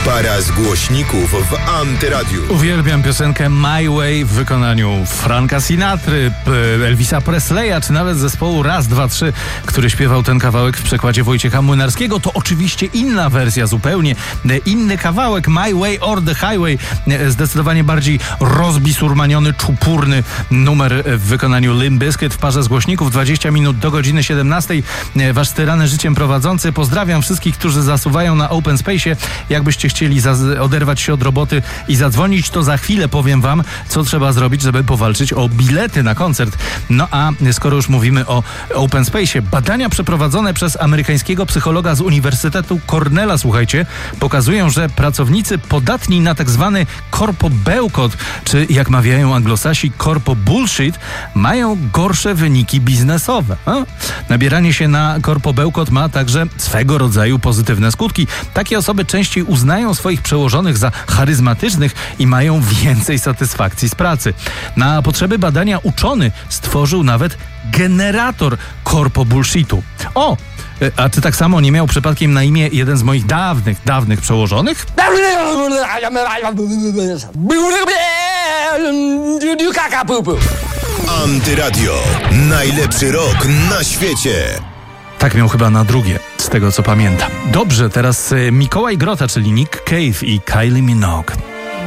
Para z głośników w Antyradiu. Uwielbiam piosenkę My Way w wykonaniu Franka Sinatry, Elvisa Presleya, czy nawet zespołu Raz, Dwa, Trzy, który śpiewał ten kawałek w przekładzie Wojciecha Młynarskiego. To oczywiście inna wersja, zupełnie inny kawałek. My Way or the Highway, zdecydowanie bardziej rozbisurmaniony, czupurny numer w wykonaniu Limp Bizkit w parze z głośników. 20 minut do godziny 17. Wasz styrany życiem prowadzący. Pozdrawiam wszystkich, którzy zasuwają na Open Space'ie. Jakbyście chcieli oderwać się od roboty i zadzwonić, to za chwilę powiem wam, co trzeba zrobić, żeby powalczyć o bilety na koncert. No a skoro już mówimy o Open Space'ie, badania przeprowadzone przez amerykańskiego psychologa z Uniwersytetu Cornella, słuchajcie, pokazują, że pracownicy podatni na tak zwany korpobełkot, czy jak mawiają anglosasi korpo bullshit, mają gorsze wyniki biznesowe. Nabieranie się na korpobełkot ma także swego rodzaju pozytywne skutki. Takie osoby częściej uznają swoich przełożonych za charyzmatycznych i mają więcej satysfakcji z pracy. Na potrzeby badania uczony stworzył nawet generator korpo bullshitu. A czy tak samo nie miał przypadkiem na imię jeden z moich dawnych przełożonych? Antyradio. Najlepszy rok na świecie. Tak miał chyba na drugie, z tego co pamiętam. Dobrze, teraz Mikołaj Grota, czyli Nick Cave i Kylie Minogue.